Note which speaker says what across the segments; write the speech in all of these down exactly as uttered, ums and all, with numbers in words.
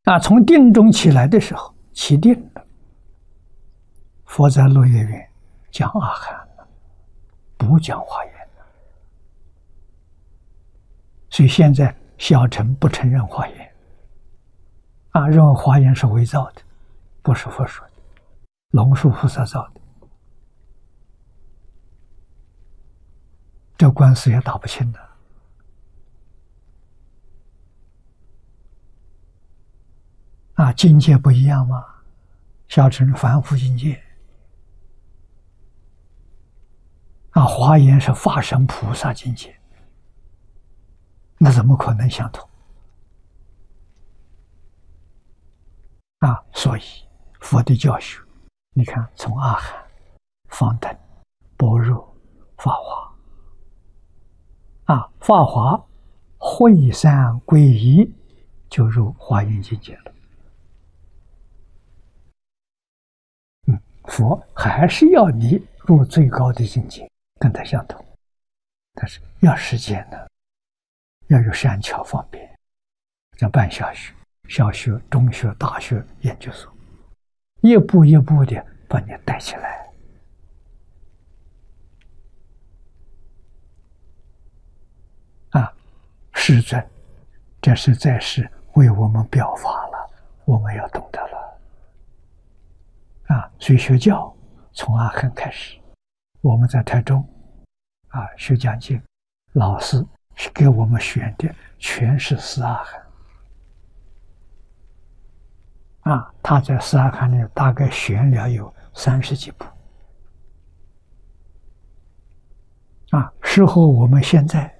Speaker 1: 啊，从定中起来的时候，起定了。佛在落叶园讲阿含，不讲华严。所以现在小乘不承认华严，啊，认为华严是伪造的，不是佛说的，龙树菩萨造的，这官司也打不清了。啊，境界不一样吗？小乘凡夫境界，啊，华严是法身菩萨境界，那怎么可能相同？啊，所以佛的教学，你看从阿含、方等、般若、法华，啊，法华会三归一，就入华严境界了。嗯，佛还是要你入最高的境界，跟他相同，但是要时间呢，要有善巧方便，要办小学、小学、中学、大学、研究所，一步一步的把你带起来。啊，世尊，这是在世为我们表法了，我们要懂得了。啊，所以学教从阿含开始，我们在台中啊学讲经，老师是给我们选的全是四阿含。啊，他在四阿含里大概选了有三十几部。啊，适合我们现在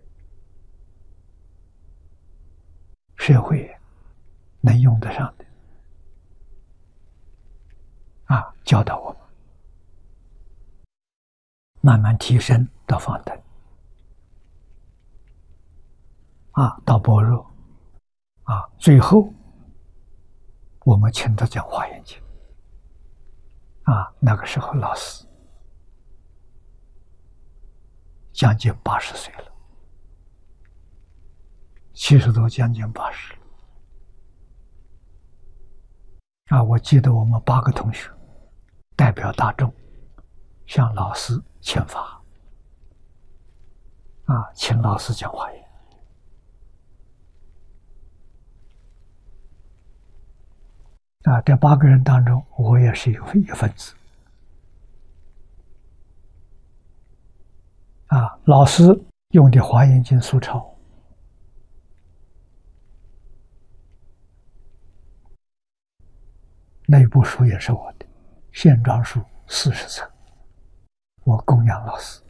Speaker 1: 社会能用得上的。啊，教导我们慢慢提升到方等，啊，到般若，啊，最后我们请他讲华严经。啊，那个时候老师将近八十岁了，七十多，将近八十了。啊，我记得我们八个同学代表大众向老师请法，啊，请老师讲华严。啊，这八个人当中，我也是有一份子。啊，老师用的华严经素钞，那部书也是我的，线装书四十册，我供养老师。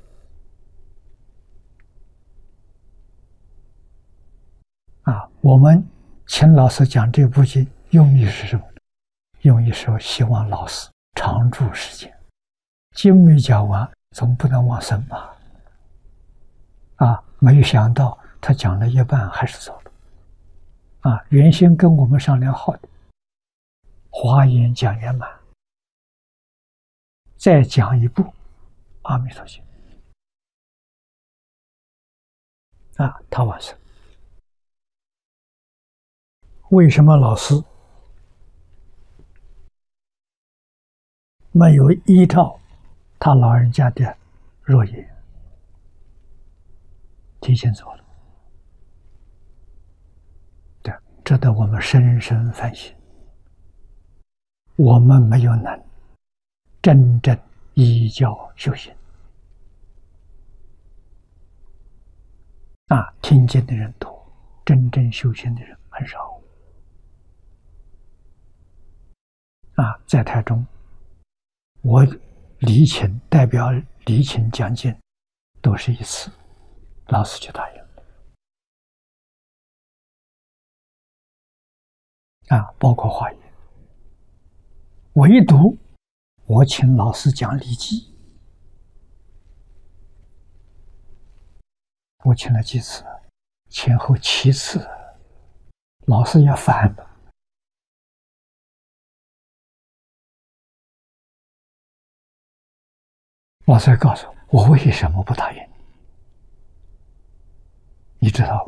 Speaker 1: 啊，我们请老师讲这部经，用意是什么？用意是希望老师常住世间，经没讲完，总不能往生吧？啊，没有想到他讲了一半还是走了。啊，原先跟我们商量好的，华严讲圆满，再讲一部《阿弥陀经》。啊，他往生。为什么老师没有依照他老人家的诺言提前走了？对，值得我们深深反省。我们没有能真正依教修行。啊，听经的人多，真正修行的人很少。啊，在台中，我礼请代表礼请讲经，都是一次，老师就答应了。啊，包括华严，唯独我请老师讲礼记，我请了几次，前后七次，老师也烦了。老师告诉我，我为什么不答应？你知道